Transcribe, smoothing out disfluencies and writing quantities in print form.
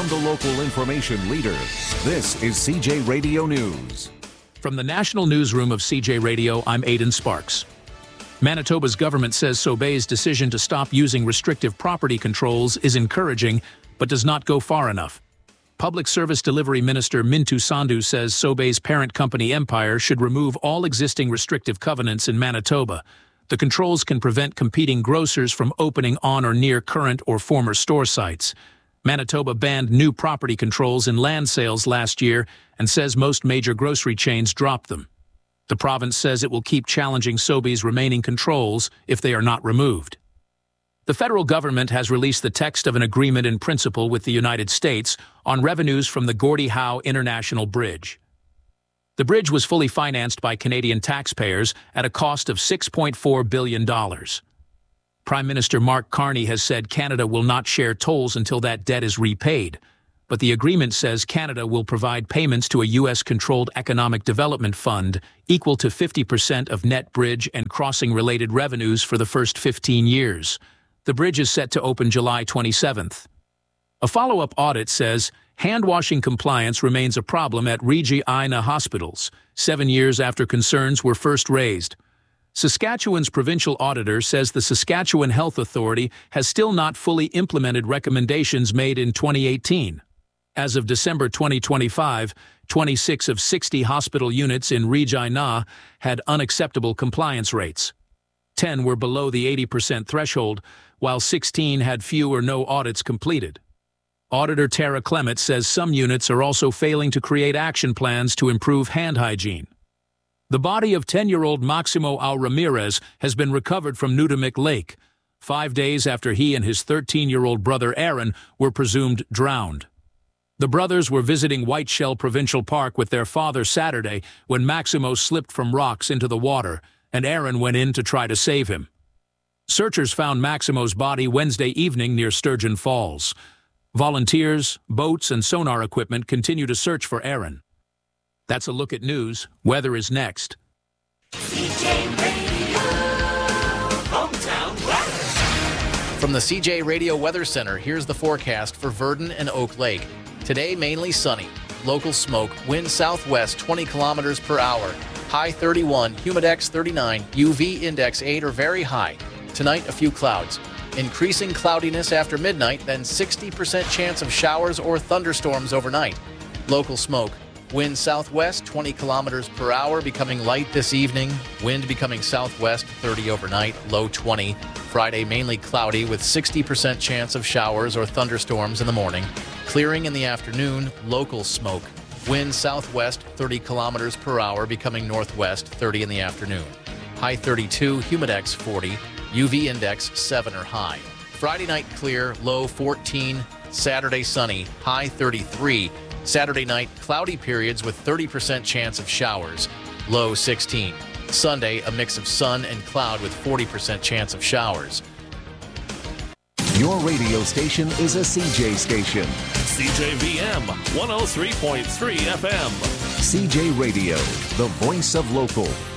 From the local information leader, this is CJ Radio News. From the National Newsroom of CJ Radio, I'm Aidan Sparks. Manitoba's government says Sobeys' decision to stop using restrictive property controls is encouraging, but does not go far enough. Public Service Delivery Minister Mintu Sandhu says Sobeys' parent company Empire should remove all existing restrictive covenants in Manitoba. The controls can prevent competing grocers from opening on or near current or former store sites. Manitoba banned new property controls in land sales last year and says most major grocery chains dropped them. The province says it will keep challenging Sobeys' remaining controls if they are not removed. The federal government has released the text of an agreement in principle with the United States on revenues from the Gordie Howe International Bridge. The bridge was fully financed by Canadian taxpayers at a cost of $6.4 billion. Prime Minister Mark Carney has said Canada will not share tolls until that debt is repaid, but the agreement says Canada will provide payments to a U.S.-controlled economic development fund equal to 50% of net bridge and crossing-related revenues for the first 15 years. The bridge is set to open July 27th. A follow-up audit says hand-washing compliance remains a problem at Regina hospitals, 7 years after concerns were first raised. Saskatchewan's provincial auditor says the Saskatchewan Health Authority has still not fully implemented recommendations made in 2018. As of December 2025, 26 of 60 hospital units in Regina had unacceptable compliance rates. 10 were below the 80% threshold, while 16 had few or no audits completed. Auditor Tara Clement says some units are also failing to create action plans to improve hand hygiene. The body of 10-year-old Maximo Au Ramirez has been recovered from Nudamik Lake, 5 days after he and his 13-year-old brother Aaron were presumed drowned. The brothers were visiting Whiteshell Provincial Park with their father Saturday when Maximo slipped from rocks into the water, and Aaron went in to try to save him. Searchers found Maximo's body Wednesday evening near Sturgeon Falls. Volunteers, boats, and sonar equipment continue to search for Aaron. That's a look at news. Weather is next. CJ Radio, hometown weather. From the CJ Radio Weather Center, here's the forecast for Virden and Oak Lake. Today, mainly sunny. Local smoke, wind southwest 20 kilometers per hour. High 31, humidex 39, UV index 8 or very high. Tonight, a few clouds. Increasing cloudiness after midnight, then 60% chance of showers or thunderstorms overnight. Local smoke. Wind southwest 20 kilometers per hour, becoming light this evening. Wind becoming southwest 30 overnight, low 20. Friday mainly cloudy with 60% chance of showers or thunderstorms in the morning. Clearing in the afternoon, local smoke. Wind southwest 30 kilometers per hour, becoming northwest 30 in the afternoon. High 32, humidex 40, UV index 7 or high. Friday night clear, low 14. Saturday sunny, high 33. Saturday night, cloudy periods with 30% chance of showers, low 16. Sunday, a mix of sun and cloud with 40% chance of showers. Your radio station is a CJ station. CJVM 103.3 FM. CJ Radio, the voice of local.